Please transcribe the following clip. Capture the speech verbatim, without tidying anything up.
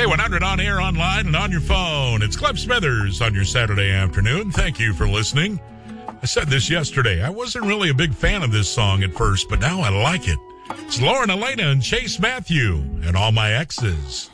K one hundred on air, online, and on your phone. It's Clem Smithers on your Saturday afternoon. Thank you for listening. I said this yesterday. I wasn't really a big fan of this song at first, but now I like it. It's Lauren Elena and Chase Matthew and All My Exes.